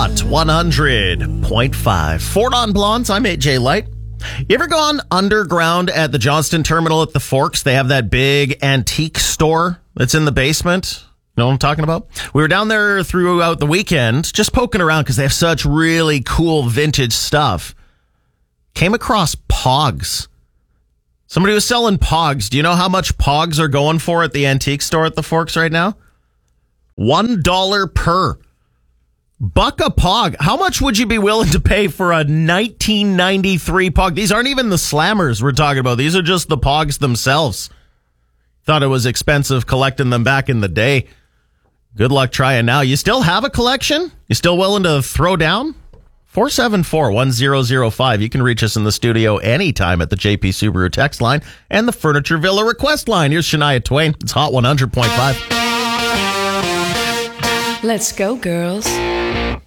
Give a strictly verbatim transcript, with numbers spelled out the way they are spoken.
Hot one hundred point five. Ford on Blondes, I'm A J Light. You ever gone underground at the Johnston Terminal at the Forks? They have that big antique store that's in the basement. You know what I'm talking about? We were down there throughout the weekend, just poking around because they have such really cool vintage stuff. Came across Pogs. Somebody was selling Pogs. Do you know how much Pogs are going for at the antique store at the Forks right now? One dollar per. Buck a Pog. How much would you be willing to pay for a nineteen ninety-three Pog? These aren't even the slammers we're talking about. These are just the Pogs themselves. Thought it was expensive collecting them back in the day. Good luck trying now. You still have a collection? You still willing to throw down? four seven four, one zero zero five. You can reach us in the studio anytime at the J P Subaru text line and the Furniture Villa request line. Here's Shania Twain. It's Hot one hundred point five. Let's go, girls.